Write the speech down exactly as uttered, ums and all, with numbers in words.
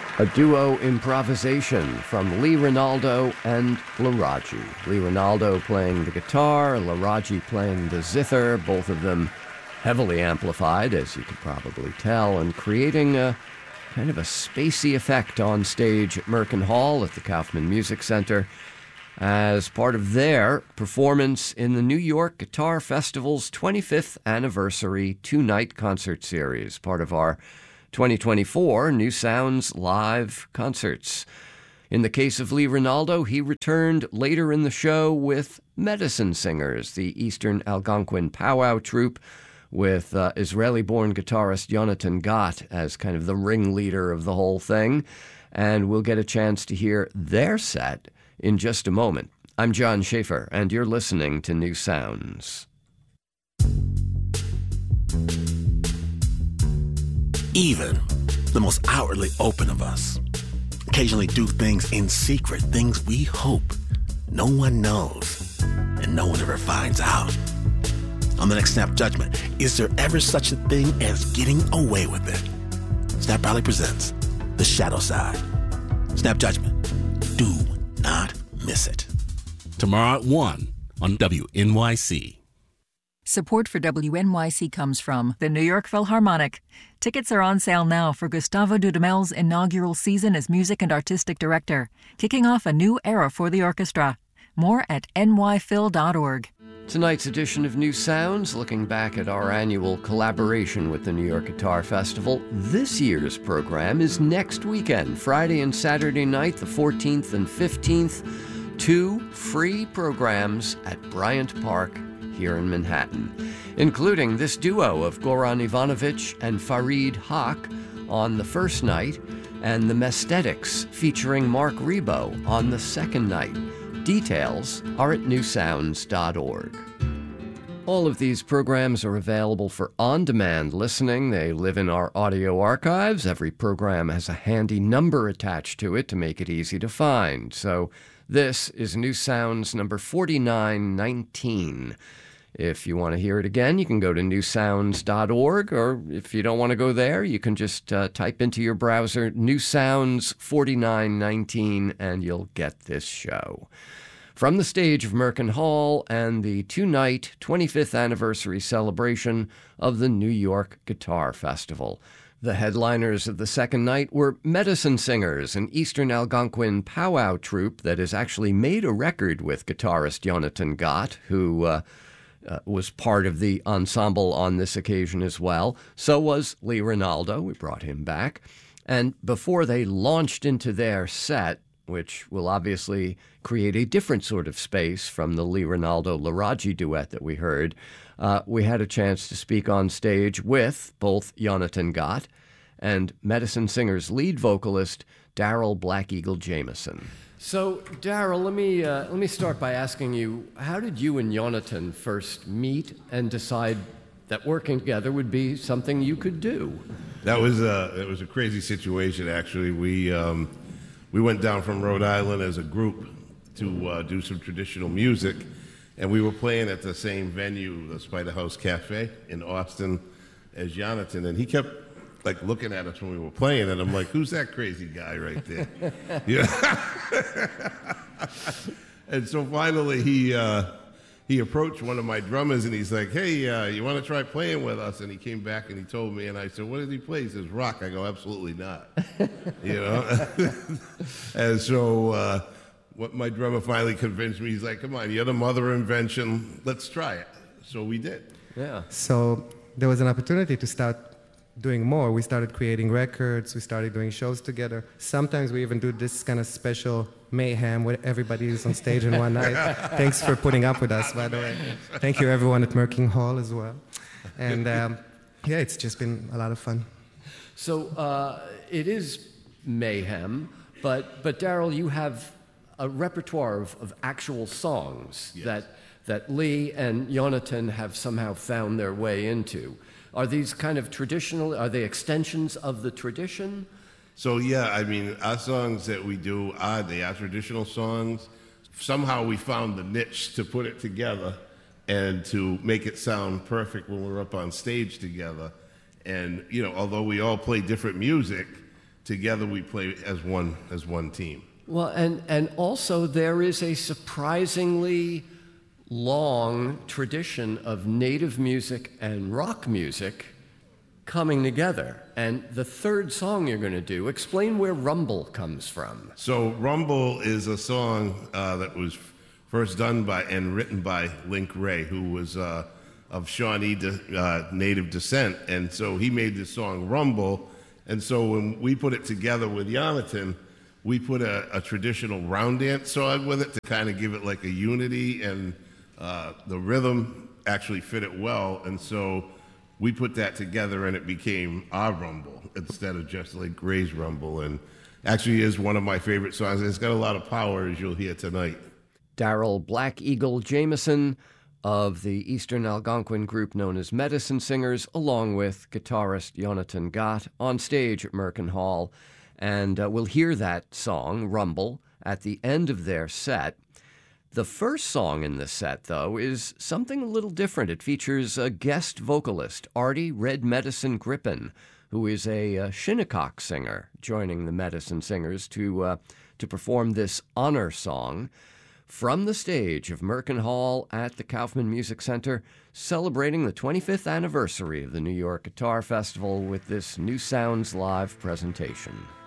A duo improvisation from Lee Ranaldo and Laraji. Lee Ranaldo playing the guitar, Laraji playing the zither, both of them heavily amplified, as you can probably tell, and creating a kind of a spacey effect on stage at Merkin Hall at the Kaufman Music Center as part of their performance in the New York Guitar Festival's twenty-fifth anniversary two-night concert series, part of our twenty twenty-four New Sounds Live concerts. In the case of Lee Ranaldo, he returned later in the show with Medicine Singers, the Eastern Algonquin powwow troupe, with uh, Israeli-born guitarist Yonatan Gott as kind of the ringleader of the whole thing. And we'll get a chance to hear their set in just a moment. I'm John Schaefer, and you're listening to New Sounds. Even the most outwardly open of us occasionally do things in secret, things we hope no one knows and no one ever finds out. On the next Snap Judgment, is there ever such a thing as getting away with it? Snap Rally presents The Shadow Side. Snap Judgment. Do not miss it. Tomorrow at one on W N Y C. Support for W N Y C comes from the New York Philharmonic. Tickets are on sale now for Gustavo Dudamel's inaugural season as music and artistic director, kicking off a new era for the orchestra. More at N Y phil dot org. Tonight's edition of New Sounds, looking back at our annual collaboration with the New York Guitar Festival. This year's program is next weekend, Friday and Saturday night, the fourteenth and fifteenth. Two free programs at Bryant Park here in Manhattan, including this duo of Goran Ivanovic and Farid Haq on the first night, and the Mesthetics featuring Mark Rebo on the second night. Details are at new sounds dot org. All of these programs are available for on-demand listening. They live in our audio archives. Every program has a handy number attached to it to make it easy to find. So this is New Sounds number forty-nine nineteen. If you want to hear it again, you can go to new sounds dot org, or if you don't want to go there, you can just uh, type into your browser New Sounds forty-nine nineteen, and you'll get this show. From the stage of Merkin Hall and the two-night twenty-fifth anniversary celebration of the New York Guitar Festival. The headliners of the second night were Medicine Singers, an Eastern Algonquin powwow troupe that has actually made a record with guitarist Yonatan Gott, who uh, uh, was part of the ensemble on this occasion as well. So was Lee Ranaldo. We brought him back. And before they launched into their set, which will obviously create a different sort of space from the Lee Ranaldo-Laraji duet that we heard, uh, we had a chance to speak on stage with both Yonatan Gott and Medicine Singers lead vocalist Daryl Black Eagle Jameson. So, Daryl, let me uh, let me start by asking you, how did you and Yonatan first meet and decide that working together would be something you could do? That was a, it was a crazy situation, actually. We um, we went down from Rhode Island as a group to uh, do some traditional music, and we were playing at the same venue, the Spider House Cafe in Austin, as Yonatan, and he kept like looking at us when we were playing, and I'm like, who's that crazy guy right there? Yeah. And so finally he uh, he approached one of my drummers, and he's like, hey, uh, you want to try playing with us? And he came back and he told me, and I said, what does he play? He says, rock. I go, absolutely not. You know? And so uh, what my drummer finally convinced me, he's like, come on, you're the mother of invention. Let's try it. So we did. Yeah. So there was an opportunity to start doing more. We started creating records. We started doing shows together. Sometimes we even do this kind of special mayhem where everybody is on stage in one night. Thanks for putting up with us, by the way. Thank you, everyone at Merkin Hall as well. And um, yeah, it's just been a lot of fun. So uh, it is mayhem, but but Daryl, you have a repertoire of, of actual songs Yes. that that Lee and Yonatan have somehow found their way into. Are these kind of traditional, are they extensions of the tradition? So yeah, I mean, our songs that we do are, they are traditional songs. Somehow we found the niche to put it together and to make it sound perfect when we're up on stage together. And, you know, although we all play different music, together we play as one as one team. Well, and, and also there is a surprisingly long tradition of native music and rock music coming together. And the third song you're going to do, explain where Rumble comes from. So Rumble is a song uh, that was first done by and written by Link Wray, who was uh, of Shawnee de, uh, native descent. And so he made this song Rumble. And so when we put it together with Jonathan, we put a, a traditional round dance song with it to kind of give it like a unity, and uh, the rhythm actually fit it well. And so we put that together and it became our Rumble instead of just like Ray's Rumble. And actually is one of my favorite songs. It's got a lot of power, as you'll hear tonight. Daryl Black Eagle Jameson of the Eastern Algonquin group known as Medicine Singers, along with guitarist Jonathan Gott, on stage at Merkin Hall. And uh, we'll hear that song, Rumble, at the end of their set. The first song in the set, though, is something a little different. It features a guest vocalist, Artie Red Medicine Grippin, who is a uh, Shinnecock singer, joining the Medicine Singers to uh, to perform this honor song from the stage of Merkin Hall at the Kaufman Music Center, celebrating the twenty-fifth anniversary of the New York Guitar Festival with this New Sounds Live presentation.